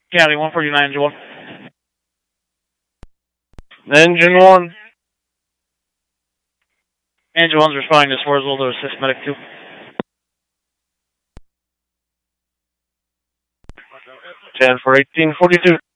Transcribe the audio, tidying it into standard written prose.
Cali 149, engine 1. Engine 1. Engine 1's responding to Swarsville to assist medic 2. 10 for 1842.